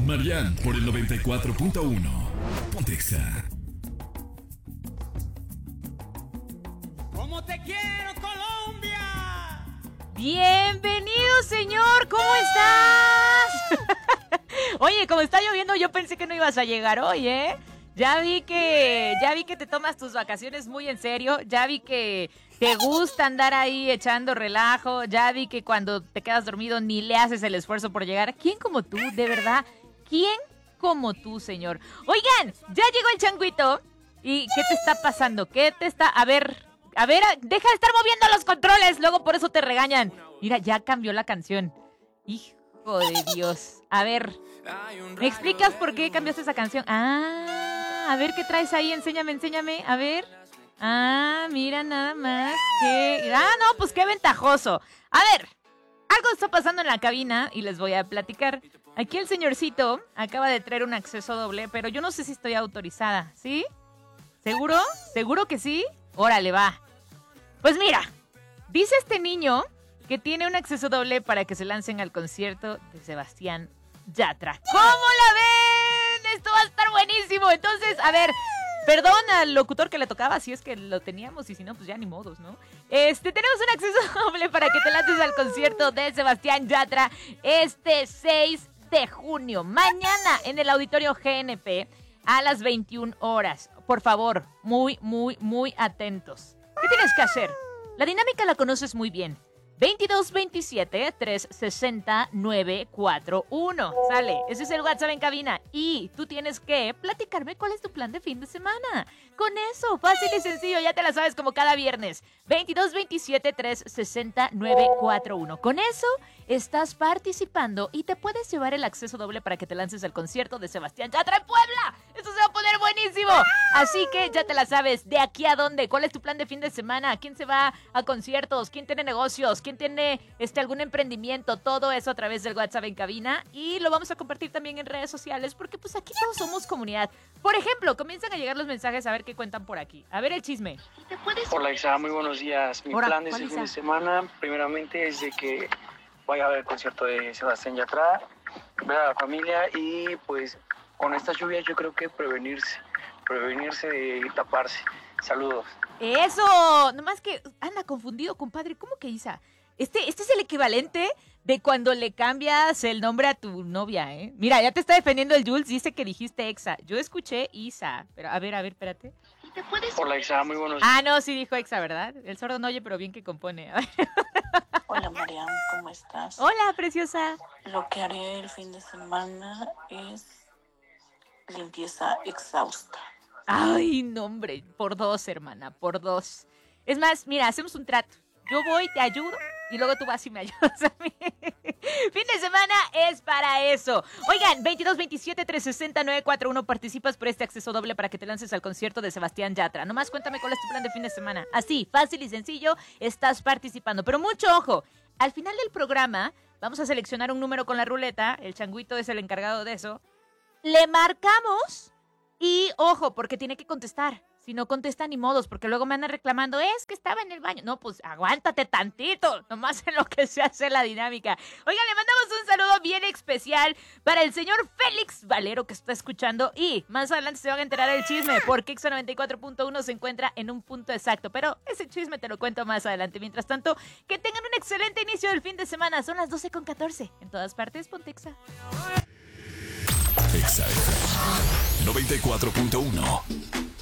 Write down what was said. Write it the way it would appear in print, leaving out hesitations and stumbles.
Marian por el 94.1. Pontexa. ¡Cómo te quiero, Colombia! Bienvenido, señor, ¿cómo estás? Oye, como está lloviendo, yo pensé que no ibas a llegar hoy, ¿eh? Ya vi que te tomas tus vacaciones muy en serio, ya vi que te gusta andar ahí echando relajo, ya vi que cuando te quedas dormido ni le haces el esfuerzo por llegar. ¿Quién como tú, de verdad? ¿Quién como tú, señor? Oigan, ya llegó el changuito. ¿Y qué te está pasando? A ver, deja de estar moviendo los controles, luego por eso te regañan. Mira, ya cambió la canción. Hijo de Dios. A ver, ¿me explicas por qué cambiaste esa canción? A ver qué traes ahí, enséñame, a ver. Mira nada más. No, pues qué ventajoso. A ver, algo está pasando en la cabina y les voy a platicar. Aquí el señorcito acaba de traer un acceso doble, pero yo no sé si estoy autorizada, ¿sí? ¿Seguro? ¿Seguro que sí? Órale, va. Pues mira, dice este niño que tiene un acceso doble para que se lancen al concierto de Sebastián Yatra. ¿Cómo la ven? Esto va a estar buenísimo. Entonces, a ver, perdón al locutor que le tocaba, si es que lo teníamos, y si no, pues ya ni modos, ¿no? Tenemos un acceso doble para que te lances al concierto de Sebastián Yatra este 6 de junio. Mañana en el Auditorio GNP a las 21 horas. Por favor, muy, muy, muy atentos. ¿Qué tienes que hacer? La dinámica la conoces muy bien. 2227-360-941. Sale, ese es el WhatsApp en cabina. Y tú tienes que platicarme cuál es tu plan de fin de semana. Con eso, fácil y sencillo, ya te la sabes como cada viernes. 2227-360-941. Con eso estás participando y te puedes llevar el acceso doble para que te lances al concierto de Sebastián Yatra en Puebla. Esto se va a poner buenísimo. Así que ya te la sabes. ¿De aquí a dónde? ¿Cuál es tu plan de fin de semana? ¿Quién se va a conciertos? ¿Quién tiene negocios? ¿Quién tiene algún emprendimiento? Todo eso a través del WhatsApp en cabina. Y lo vamos a compartir también en redes sociales porque pues aquí todos somos comunidad. Por ejemplo, comienzan a llegar los mensajes a ver qué cuentan por aquí. A ver el chisme. Hola Isa, muy buenos días. Mi plan de este fin de semana primeramente es de que vaya a ver el concierto de Sebastián Yatra, ver a la familia y pues con estas lluvias yo creo que prevenirse de taparse. Saludos. ¡Eso! Nomás que anda confundido, compadre. ¿Cómo que Isa? Este es el equivalente de cuando le cambias el nombre a tu novia, ¿eh? Mira, ya te está defendiendo el Jules, dice que dijiste Exa. Yo escuché Isa, pero a ver, espérate. Hola Isa, muy buenos días. No, sí dijo Exa, ¿verdad? El sordo no oye, pero bien que compone. A ver. Hola Mariam, ¿cómo estás? Hola, preciosa. Lo que haré el fin de semana es limpieza exhausta. Ay, no, hombre, por 2, hermana, por 2. Es más, mira, hacemos un trato. Yo voy, te ayudo y luego tú vas y me ayudas a mí. Fin de semana es para eso. Oigan, 2227-360-941, participas por este acceso doble para que te lances al concierto de Sebastián Yatra. Nomás cuéntame cuál es tu plan de fin de semana. Así, fácil y sencillo, estás participando. Pero mucho ojo, al final del programa vamos a seleccionar un número con la ruleta. El changuito es el encargado de eso. Le marcamos y ojo, porque tiene que contestar. Si no contesta, ni modos, porque luego me andan reclamando, es que estaba en el baño. No, pues aguántate tantito, nomás en lo que se hace la dinámica. Oigan, le mandamos un saludo bien especial para el señor Félix Valero que está escuchando y más adelante se van a enterar el chisme porque Exa 94.1 se encuentra en un punto exacto, pero ese chisme te lo cuento más adelante. Mientras tanto, que tengan un excelente inicio del fin de semana. Son las 12:14. En todas partes, ponte Exa. Exa 94.1.